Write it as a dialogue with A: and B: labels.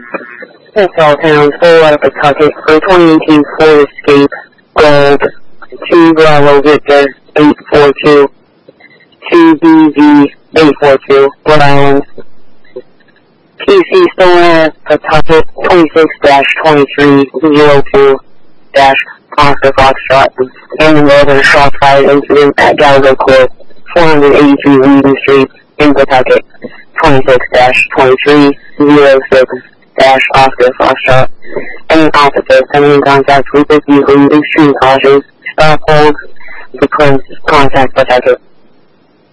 A: Central Town 4 Pawtucket for 2018 Ford Escape Gold 2 Bravo Victor 842 2BV 842 Rhode Island. PC Stoner Pawtucket 26-2302 Oscar Foxtrot and the Northern Crossfire Incident at Gallagher Court 483 Wheaton Street in Pawtucket 26-2306 Oscar Foxtrot. Any officer coming in contact with this vehicle, extreme caution. Stop, hold, contact Pawtucket.